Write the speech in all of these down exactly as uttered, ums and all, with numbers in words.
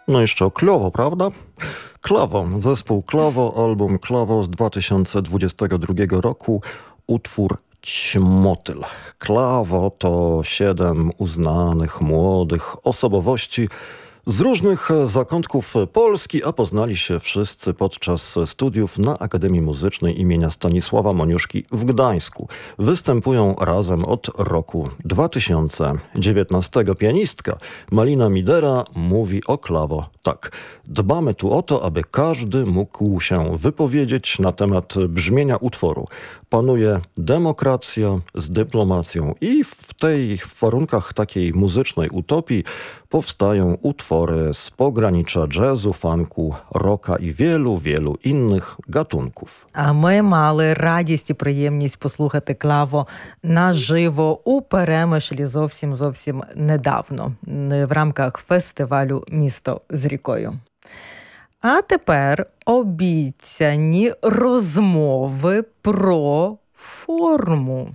No i що, кльово, prawda? Klawo, zespół Klawo, album Klawo z dwa tysiące dwudziestego drugiego roku, utwór Ćmotyl. Klawo to siedem uznanych, młodych osobowości z różnych zakątków Polski, a poznali się wszyscy podczas studiów na Akademii Muzycznej imienia Stanisława Moniuszki w Gdańsku. Występują razem od roku dwa tysiące dziewiętnastego. Pianistka Malina Midera mówi o Klawo tak. Dbamy tu o to, aby każdy mógł się wypowiedzieć na temat brzmienia utworu. Panuje demokracja z dyplomacją i w tej w warunkach takiej muzycznej utopii powstają utwory z pogranicza jazzu, funku, rocka i wielu, wielu innych gatunków. А ми мали радість і приємність послухати Клаво наживо у Перемишлі зовсім-зовсім недавно в рамках фестивалю «Місто з рікою». А тепер обіцяні розмови про форму.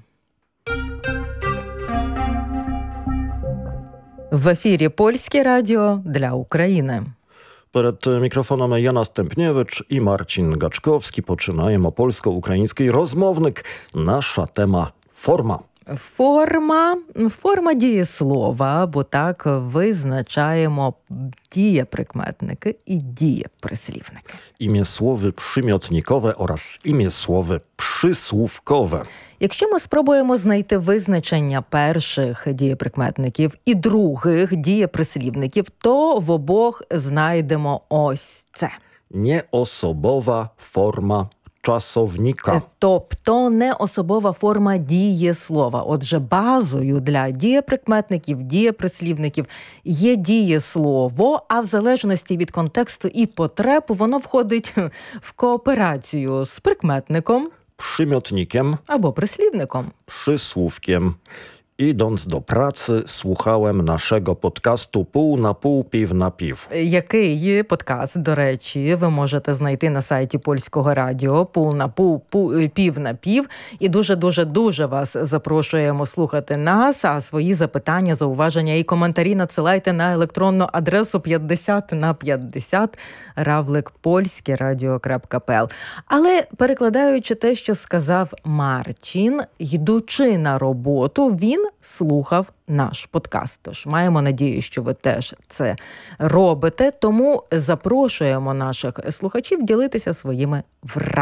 В ефірі Польське радіо для України. Перед mikrofonem Jana Stępniewicz i Marcin Gaczkowski. Починаємо польсько-український розмовник. Наша тема – форма. Форма, форма дієслова, бо так визначаємо дієприкметники і дієприслівники. Imię-słowy przymiotnikowe oraz imię-słowy przysłówkowe. Якщо ми спробуємо знайти визначення перших дієприкметників і других дієприслівників, то в обох знайдемо ось це. Nieosobowa forma czasownika. Тобто неособова форма дієслова. Отже, базою для дієприкметників, дієприслівників є дієслово, а в залежності від контексту і потреб воно входить в кооперацію з прикметником, Przymiotnikiem або прислівником. Przysłówkiem. Idąc do pracy, słuchałem naszego podcastu Pół na pół, piw na piw. Який подкаст, до речі, ви можете знайти на сайті Польського радіо «Пул на пул, пу, пів на пів». І дуже-дуже-дуже вас запрошуємо слухати нас, а свої запитання, зауваження і коментарі надсилайте на електронну адресу п'ятдесят на п'ятдесят равлик польське радіо крапка пе ел. Але перекладаючи те, що сказав Марчин, йдучи на роботу, він слухав наш подкаст. Тож маємо надію, що ви теж це робите, тому запрошуємо наших слухачів ділитися своїми враженнями.